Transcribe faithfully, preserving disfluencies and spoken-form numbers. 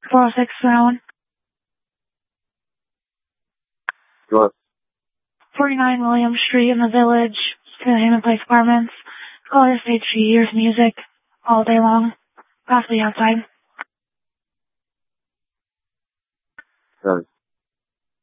four oh six Rowan. Sure. forty-nine William Street in the Village, Entertainment Place Apartments. Caller stage she hears music all day long, possibly outside. Sure.